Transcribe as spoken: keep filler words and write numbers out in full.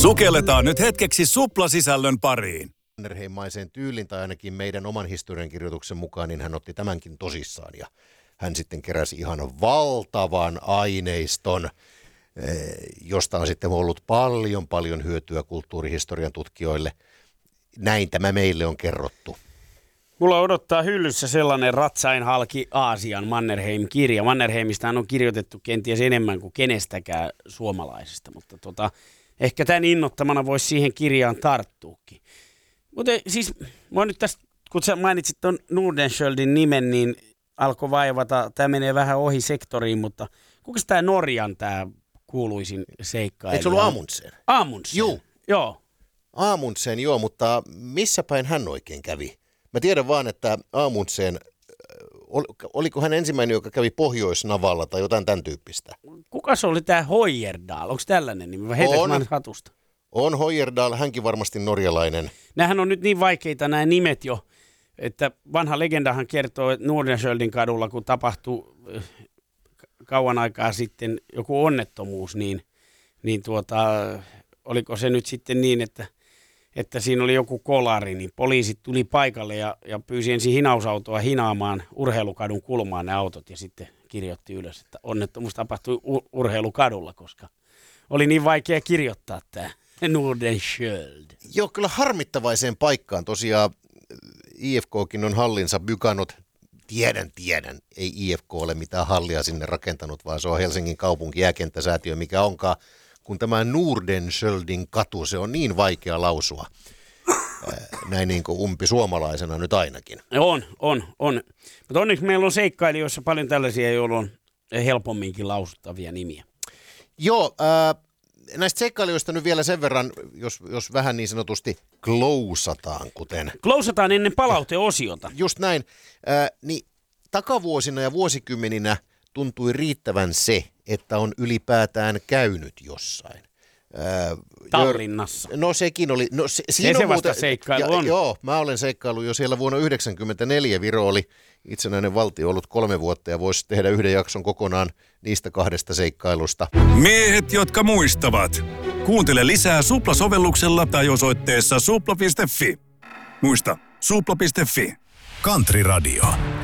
Sukelletaan nyt hetkeksi suplasisällön pariin. Mannerheimmaiseen tyylin, tai ainakin meidän oman historiankirjoituksen mukaan, niin hän otti tämänkin tosissaan. Ja hän sitten keräsi ihan valtavan aineiston, josta on sitten ollut paljon, paljon hyötyä kulttuurihistorian tutkijoille. Näin tämä meille on kerrottu. Mulla odottaa hyllyssä sellainen Ratsain halki Aasian Mannerheim-kirja. Mannerheimistahan on kirjoitettu kenties enemmän kuin kenestäkään suomalaisesta, mutta tota, ehkä tämän innottamana voisi siihen kirjaan tarttuukin. Mutta siis, mä nyt tästä, kun sä mainitsit tuon Nordenskjöldin nimen, niin alkoi vaivata, tämä menee vähän ohi sektoriin, mutta kuka tämä Norjan tämä kuuluisin seikkailija? Eikö se ollut Amundsen? Amundsen? Joo. Joo. Amundsen, joo, mutta missä päin hän oikein kävi? Mä tiedän vaan, että Amundsen, oliko hän ensimmäinen, joka kävi Pohjoisnavalla tai jotain tämän tyyppistä? Kuka se oli tämä Heyerdahl? Onko tällainen nimi? Heitäks mä nyt hatusta? On Heyerdahl, hänkin varmasti norjalainen. Nämähän on nyt niin vaikeita nämä nimet jo, että vanha legendahan kertoo, että Nordenskjöldin kadulla, kun tapahtui kauan aikaa sitten joku onnettomuus, niin, niin tuota, oliko se nyt sitten niin, että että siinä oli joku kolari, niin poliisit tuli paikalle ja, ja pyysi ensin hinausautoa hinaamaan urheilukadun kulmaan ne autot ja sitten kirjoitti ylös, että onnettomuus tapahtui u- urheilukadulla, koska oli niin vaikea kirjoittaa tämä Nordenskjöld. Joo, kyllä harmittavaiseen paikkaan. Tosiaan I F K:kin on hallinsa bykannut. Tiedän, tiedän. Ei I F K ole mitään hallia sinne rakentanut, vaan se on Helsingin kaupunki jääkenttäsäätiö, mikä onkaan. Kun tämä Nordenskjöldin katu, se on niin vaikea lausua, näin niin kuin umpi suomalaisena nyt ainakin. On, on, on. Mutta onneksi meillä on seikkailijoissa paljon tällaisia, joilla on helpomminkin lausuttavia nimiä. Joo, äh, näistä seikkailijoista nyt vielä sen verran, jos, jos vähän niin sanotusti klousataan, kuten... Klousataan ennen palauteosiota. Just näin. Äh, niin takavuosina ja vuosikymmeninä tuntui riittävän se, että on ylipäätään käynyt jossain. Ää, Tallinnassa. Jör, no sekin oli. No, se, siinä se on vasta seikkailu ja, on. Joo, mä olen seikkailu jo siellä vuonna yhdeksänkymmentäneljä. Viro oli itsenäinen valtio ollut kolme vuotta ja voisi tehdä yhden jakson kokonaan niistä kahdesta seikkailusta. Miehet, jotka muistavat. Kuuntele lisää Supla-sovelluksella tai osoitteessa supla piste fi. Muista, supla piste fi. Country Radio.